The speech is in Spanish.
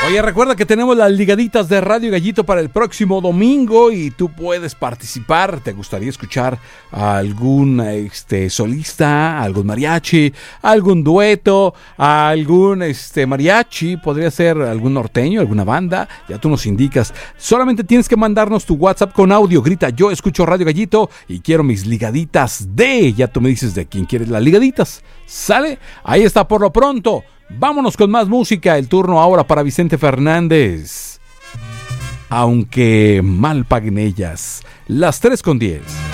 Oye, recuerda que tenemos las ligaditas de Radio Gallito para el próximo domingo y tú puedes participar. ¿Te gustaría escuchar a algún solista, algún mariachi, algún dueto, algún mariachi? Podría ser algún norteño, alguna banda. Ya tú nos indicas. Solamente tienes que mandarnos tu WhatsApp con audio. Grita: yo escucho Radio Gallito y quiero mis ligaditas de... Ya tú me dices de quién quieres las ligaditas. ¿Sale? Ahí está por lo pronto. Vámonos con más música. El turno ahora para Vicente Fernández. Aunque mal paguen ellas. Las 3:10.